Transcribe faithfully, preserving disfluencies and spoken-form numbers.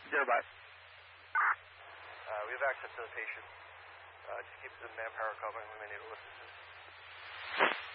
Nearby. Uh, we have access to the patient. Uh, just keep the manpower coming. We may need to listen to.